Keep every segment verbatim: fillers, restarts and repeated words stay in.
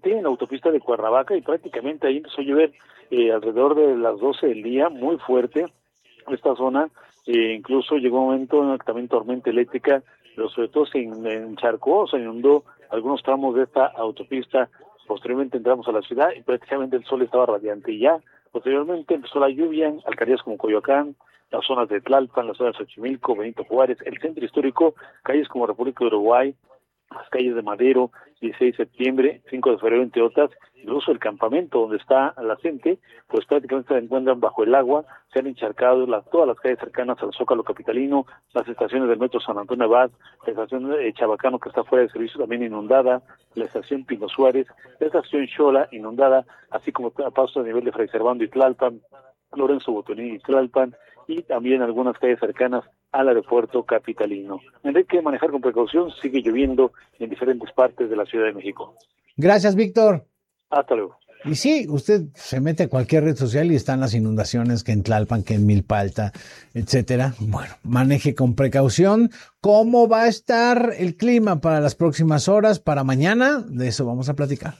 radiante en la autopista de Cuernavaca y prácticamente ahí empezó a llover eh, alrededor de las doce del día, muy fuerte esta zona, eh, incluso llegó un momento en el que también tormenta eléctrica, pero sobre todo se encharcó, se inundó algunos tramos de esta autopista. Posteriormente entramos a la ciudad y prácticamente el sol estaba radiante y ya posteriormente empezó la lluvia en alcaldías como Coyoacán, las zonas de Tlalpan, las zonas de Xochimilco, Benito Juárez, el centro histórico, calles como República de Uruguay, las calles de Madero, dieciséis de septiembre, cinco de febrero, entre otras, incluso el campamento donde está la gente, pues prácticamente se encuentran bajo el agua, se han encharcado las, todas las calles cercanas al Zócalo capitalino, las estaciones del metro San Antonio Abad, la estación de Chabacano que está fuera de servicio también inundada, la estación Pino Suárez, la estación Xola inundada, así como a paso a nivel de Fray Servando y Tlalpan, Lorenzo Botoní y Tlalpan, y también algunas calles cercanas al aeropuerto capitalino. Hay que manejar con precaución, sigue lloviendo en diferentes partes de la Ciudad de México. Gracias, Víctor. Hasta luego. Y sí, usted se mete a cualquier red social y están las inundaciones que en Tlalpan, que en Milpalta, etcétera. Bueno, maneje con precaución. ¿Cómo va a estar el clima para las próximas horas, para mañana? De eso vamos a platicar.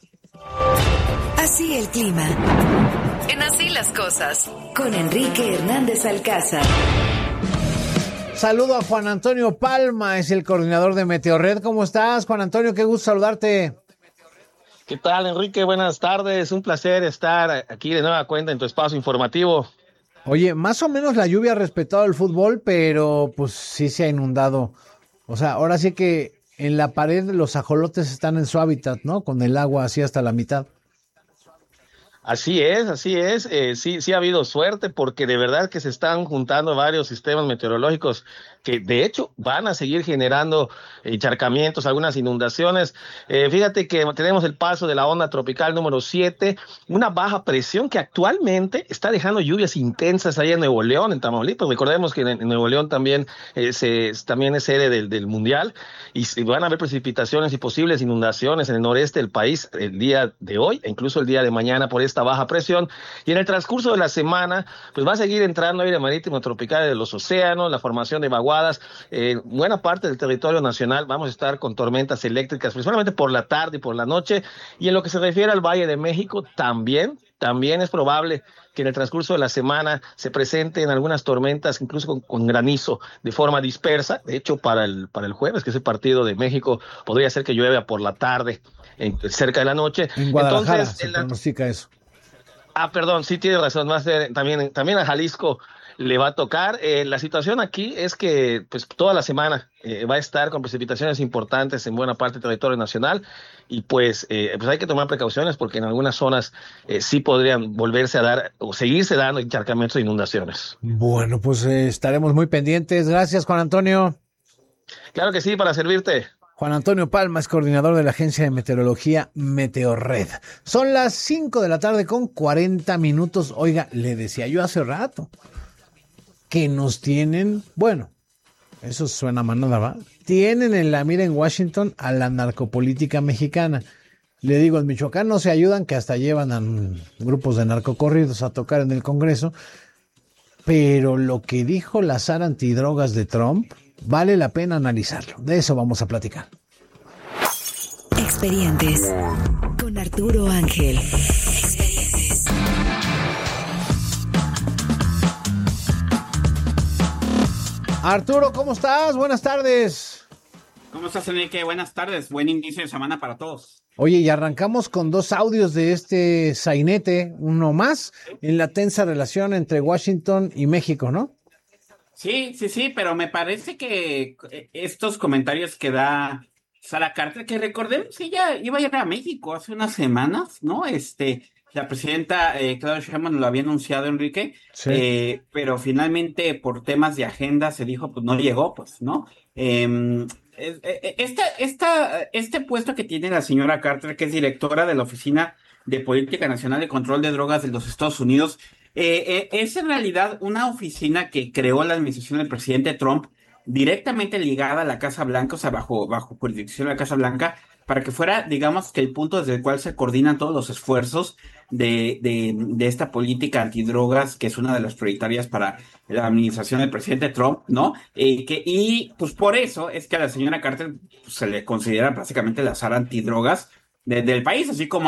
Así el clima. En Así las cosas. Con Enrique Hernández Alcázar. Saludo a Juan Antonio Palma, es el coordinador de Meteorred. ¿Cómo estás, Juan Antonio? Qué gusto saludarte. ¿Qué tal, Enrique? Buenas tardes. Un placer estar aquí de nueva cuenta en tu espacio informativo. Oye, más o menos la lluvia ha respetado el fútbol, pero pues sí se ha inundado. O sea, ahora sí que en la pared los ajolotes están en su hábitat, ¿no? Con el agua así hasta la mitad. Así es, así es. Eh, sí, sí ha habido suerte porque de verdad que se están juntando varios sistemas meteorológicos que de hecho van a seguir generando encharcamientos, algunas inundaciones. Eh, fíjate que tenemos el paso de la onda tropical número siete, una baja presión que actualmente está dejando lluvias intensas allá en Nuevo León, en Tamaulipas. Recordemos que en, en Nuevo León también, eh, se, también es sede del, del Mundial y, y van a haber precipitaciones y posibles inundaciones en el noreste del país el día de hoy e incluso el día de mañana por esta baja presión. Y en el transcurso de la semana, pues va a seguir entrando aire marítimo tropical de los océanos, la formación de vaguadas. En eh, buena parte del territorio nacional vamos a estar con tormentas eléctricas, principalmente por la tarde y por la noche. Y en lo que se refiere al Valle de México, también, también es probable que en el transcurso de la semana se presenten algunas tormentas, incluso con, con granizo, de forma dispersa. De hecho, para el, para el jueves, que es el partido de México, podría ser que llueva por la tarde, en, cerca de la noche. En Guadalajara Entonces, se en la... pronostica eso. Ah, perdón, sí tiene razón, va a ser también, también a Jalisco le va a tocar. Eh, la situación aquí es que pues toda la semana eh, va a estar con precipitaciones importantes en buena parte del territorio nacional y pues, eh, pues hay que tomar precauciones porque en algunas zonas eh, sí podrían volverse a dar o seguirse dando encharcamientos e inundaciones. Bueno, pues eh, estaremos muy pendientes. Gracias, Juan Antonio. Claro que sí, para servirte. Juan Antonio Palma es coordinador de la agencia de meteorología Meteorred. Son las cinco de la tarde con cuarenta minutos. Oiga, le decía yo hace rato que nos tienen, bueno, eso suena manada, ¿va? Tienen en la mira en Washington a la narcopolítica mexicana. Le digo, en Michoacán no se ayudan, que hasta llevan a grupos de narcocorridos a tocar en el Congreso. Pero lo que dijo la zar antidrogas de Trump, vale la pena analizarlo. De eso vamos a platicar. Expedientes con Arturo Ángel. Expedientes. Arturo, ¿cómo estás? Buenas tardes. ¿Cómo estás, Enrique? Buenas tardes. Buen inicio de semana para todos. Oye, y arrancamos con dos audios de este sainete, uno más, en la tensa relación entre Washington y México, ¿no? Sí, sí, sí, pero me parece que estos comentarios que da Sara Carter, que recordemos, ella iba a ir a México hace unas semanas, ¿no? Este, la presidenta eh, Claudia Sheinbaum lo había anunciado, Enrique, Sí. eh, pero finalmente por temas de agenda se dijo, pues no llegó, pues, ¿no? Eh, esta, esta, este puesto que tiene la señora Carter, que es directora de la Oficina de Política Nacional de Control de Drogas de los Estados Unidos, eh, eh, es en realidad una oficina que creó la administración del presidente Trump, directamente ligada a la Casa Blanca, o sea, bajo, bajo jurisdicción de la Casa Blanca, para que fuera, digamos, que el punto desde el cual se coordinan todos los esfuerzos de, de, de esta política antidrogas, que es una de las prioritarias para la administración del presidente Trump, ¿no? Eh, que, y pues por eso es que a la señora Carter pues, se le considera básicamente la zar antidrogas de, del país, así como